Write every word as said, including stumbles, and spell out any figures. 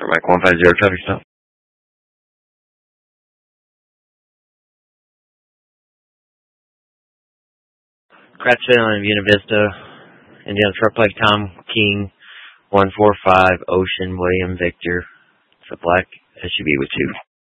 For Mike one five zero, traffic stop. Cratchville and Buena Vista. Indiana Truck Plate Tom King one four five Ocean William Victor. It's a black S U V with two.